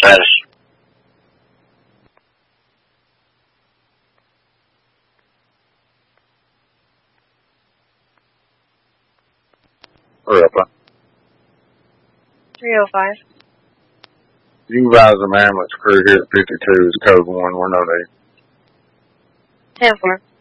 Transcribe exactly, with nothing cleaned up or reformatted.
status. Hurry up, huh? three oh five. You guys are ambulance crew here at fifty-two is code one. We're no need. ten four.